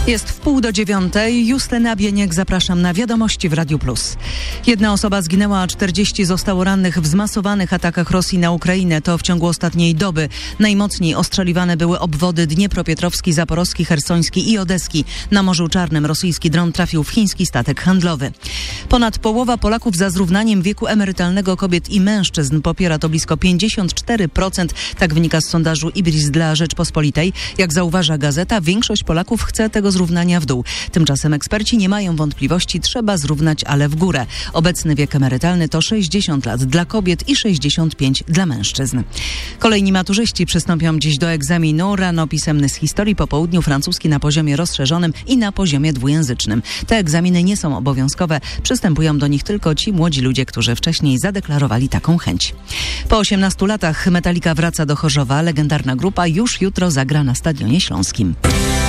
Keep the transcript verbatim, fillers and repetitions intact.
Jest w pół do dziewiątej. Justyna Bieniek, zapraszam na Wiadomości w Radiu Plus. Jedna osoba zginęła, a czterdzieści zostało rannych w zmasowanych atakach Rosji na Ukrainę. To w ciągu ostatniej doby. Najmocniej ostrzeliwane były obwody Dniepropietrowski, Zaporowski, Chersoński i Odeski. Na Morzu Czarnym rosyjski dron trafił w chiński statek handlowy. Ponad połowa Polaków za zrównaniem wieku emerytalnego kobiet i mężczyzn popiera to blisko pięćdziesiąt cztery procent. Tak wynika z sondażu Ibris dla Rzeczpospolitej. Jak zauważa gazeta, większość Polaków chce tego zrównania w dół. Tymczasem eksperci nie mają wątpliwości, trzeba zrównać, ale w górę. Obecny wiek emerytalny to sześćdziesiąt lat dla kobiet i sześćdziesiąt pięć dla mężczyzn. Kolejni maturzyści przystąpią dziś do egzaminu. Rano pisemny z historii, po południu francuski na poziomie rozszerzonym i na poziomie dwujęzycznym. Te egzaminy nie są obowiązkowe. Przystępują do nich tylko ci młodzi ludzie, którzy wcześniej zadeklarowali taką chęć. Po osiemnastu latach Metallica wraca do Chorzowa. Legendarna grupa już jutro zagra na Stadionie Śląskim.